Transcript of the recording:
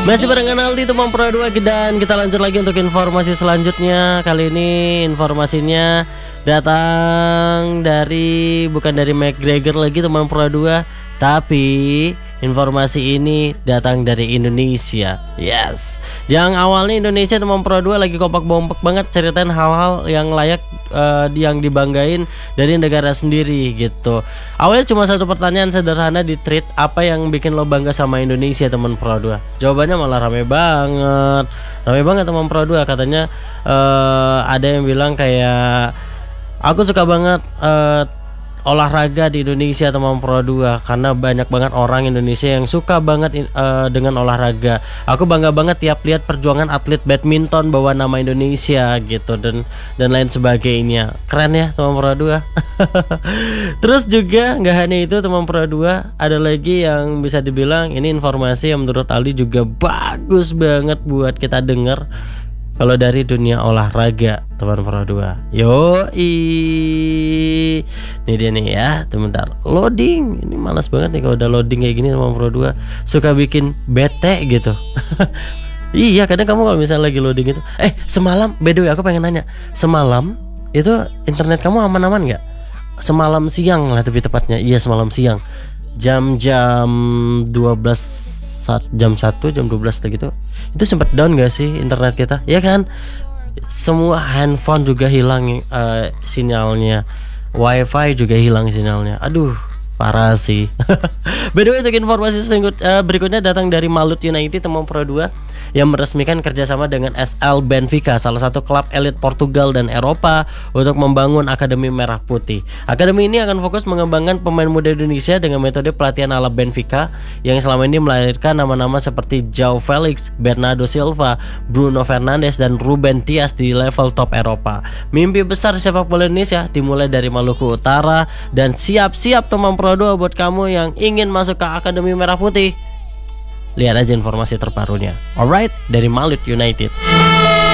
Masih barengan Aldi Teman Pro 2 dan kita lanjut lagi untuk informasi selanjutnya. Kali ini informasinya datang dari bukan dari McGregor lagi Teman Pro 2, tapi informasi ini datang dari Indonesia. Yes. Yang awalnya Indonesia Teman Pro 2 lagi kompak-bompak banget ceritain hal-hal yang layak yang dibanggain dari negara sendiri gitu. Awalnya cuma satu pertanyaan sederhana di tweet, apa yang bikin lo bangga sama Indonesia Teman Pro 2? Jawabannya malah rame banget. Rame banget Teman Pro 2, katanya ada yang bilang kayak aku suka banget olahraga di Indonesia Teman Pro 2 karena banyak banget orang Indonesia yang suka banget dengan olahraga. Aku bangga banget tiap lihat perjuangan atlet badminton bawa nama Indonesia gitu dan lain sebagainya. Keren ya Teman Pro 2. Terus juga nggak hanya itu Teman Pro 2, ada lagi yang bisa dibilang ini informasi yang menurut Aldi juga bagus banget buat kita dengar. Kalau dari dunia olahraga Teman Pro 2, yoi. Ini dia nih ya, sebentar loading. Ini malas banget nih kalau udah loading kayak gini Teman Pro 2. Suka bikin bete gitu. Iya, kadang kamu kalau misalnya lagi loading itu semalam, by the way aku pengen nanya, semalam itu internet kamu aman-aman gak? Semalam siang lah lebih tepatnya. Iya semalam siang, jam 12, jam 1, jam 12 gitu. Itu sempat down gak sih internet kita? Ya kan? Semua handphone juga hilang sinyalnya. Wifi juga hilang sinyalnya. Aduh, parah sih. By the way, untuk informasi berikutnya datang dari Malut United Teman Pro 2 yang meresmikan kerjasama dengan SL Benfica, salah satu klub elit Portugal dan Eropa, untuk membangun Akademi Merah Putih. Akademi ini akan fokus mengembangkan pemain muda Indonesia dengan metode pelatihan ala Benfica yang selama ini melahirkan nama-nama seperti João Felix, Bernardo Silva, Bruno Fernandes, dan Ruben Dias di level top Eropa. Mimpi besar sepak bola Indonesia dimulai dari Maluku Utara, dan siap-siap Teman Pro 2 buat kamu yang ingin masuk ke Akademi Merah Putih. Lihat aja informasi terbarunya. Alright, dari Malut United.